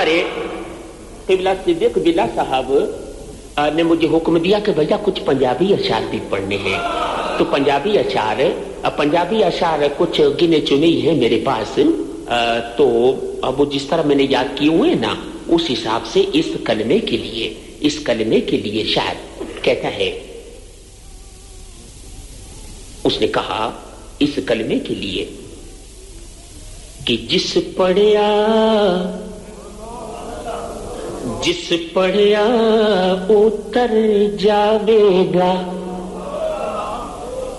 हमारे क़िबला सिद्दीक़ बिल्ला साहब ने मुझे हुक्म दिया कि भैया कुछ पंजाबी अशार भी पढ़ने हैं। तो पंजाबी अशार कुछ गिने चुने ही हैं मेरे पास। तो अब वो जिस तरह मैंने याद किए हुए ना, उस हिसाब से इस कलमे के लिए शायद कहता है, उसने कहा इस कलमे के लिए कि जिस पढ़िया उतर जावेगा,